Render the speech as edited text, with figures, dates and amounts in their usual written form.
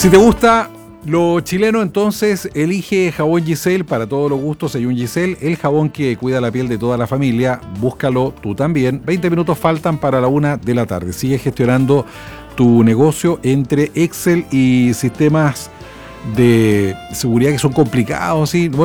Si te gusta lo chileno, entonces elige jabón Giselle para todos los gustos. Hay un Giselle, el jabón que cuida la piel de toda la familia. Búscalo tú también. 20 minutos faltan para la 1 de la tarde. Sigue gestionando tu negocio entre Excel y sistemas de seguridad que son complicados, ¿sí? Bueno,